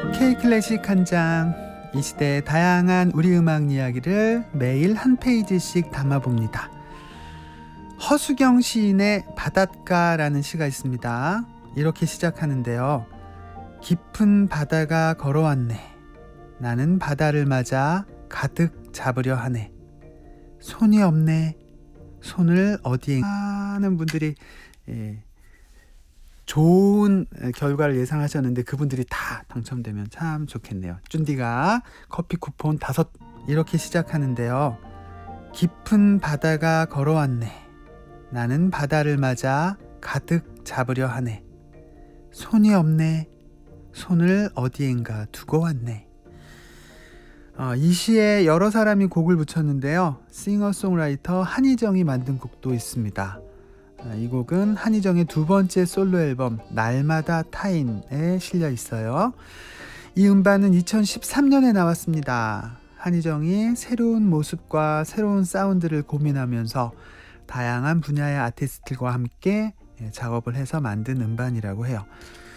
K클래식 한 장, 이 시대의 다양한 우리 음악 이야기를 매일 한 페이지씩 담아봅니다. 허수경 시인의 바닷가라는 시가 있습니다. 이렇게 시작하는데요. 깊은 바다가 걸어왔네. 나는 바다를 맞아 가득 잡으려 하네. 손이 없네. 손을 어디에 하는 분들이 좋은 결과를 예상하셨는데 그분들이 다 당첨되면 참 좋겠네요. 쭌디가 커피 쿠폰 5 이렇게 시작하는데요. 깊은 바다가 걸어왔네. 나는 바다를 맞아 가득 잡으려 하네. 손이 없네. 손을 어디엔가 두고 왔네. 이 시에 여러 사람이 곡을 붙였는데요. 싱어송라이터 한희정이 만든 곡도 있습니다. 이 곡은 한희정의 2번째 솔로 앨범 날마다 타인에 실려 있어요. 이 음반은 2013년에 나왔습니다. 한희정이 새로운 모습과 새로운 사운드를 고민하면서 다양한 분야의 아티스트들과 함께 작업을 해서 만든 음반이라고 해요.